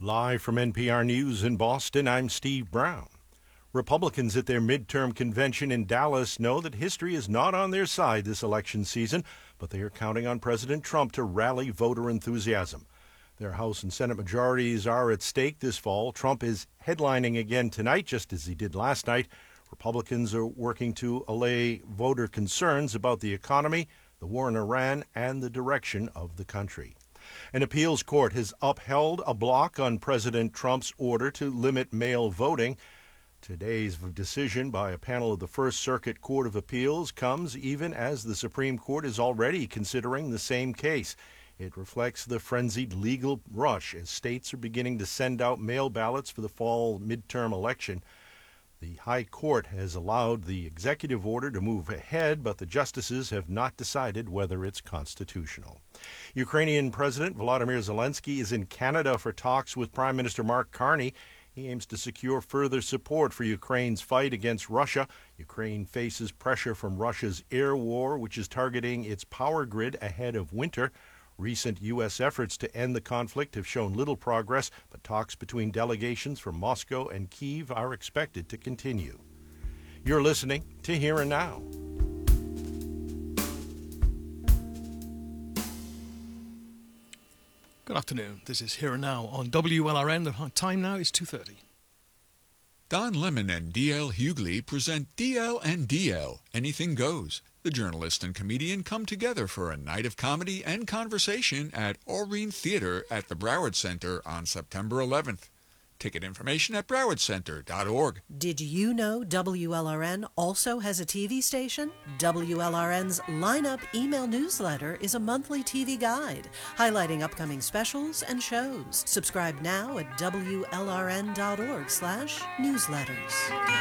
Live from NPR News in Boston, I'm Steve Brown. Republicans at their midterm convention in Dallas know that history is not on their side this election season, but they are counting on President Trump to rally voter enthusiasm. Their House and Senate majorities are at stake this fall. Trump is headlining again tonight, just as he did last night. Republicans are working to allay voter concerns about the economy, the war in Iran, and the direction of the country. An appeals court has upheld a block on President Trump's order to limit mail voting. Today's decision by a panel of the First Circuit Court of Appeals comes even as the Supreme Court is already considering the same case. It reflects the frenzied legal rush as states are beginning to send out mail ballots for the fall midterm election. The High Court has allowed the executive order to move ahead, but the justices have not decided whether it's constitutional. Ukrainian President Volodymyr Zelensky is in Canada for talks with Prime Minister Mark Carney. He aims to secure further support for Ukraine's fight against Russia. Ukraine faces pressure from Russia's air war, which is targeting its power grid ahead of winter. Recent U.S. efforts to end the conflict have shown little progress, but talks between delegations from Moscow and Kyiv are expected to continue. You're listening to Here and Now. Good afternoon. This is Here and Now on WLRN. The time now is 2:30. Don Lemon and D.L. Hughley present D.L. and D.L. Anything Goes. The journalist and comedian come together for a night of comedy and conversation at Aurene Theater at the Broward Center on September 11th. Ticket information at browardcenter.org. Did you know WLRN also has a TV station? WLRN's Lineup email newsletter is a monthly TV guide highlighting upcoming specials and shows. Subscribe now at WLRN.org/newsletters.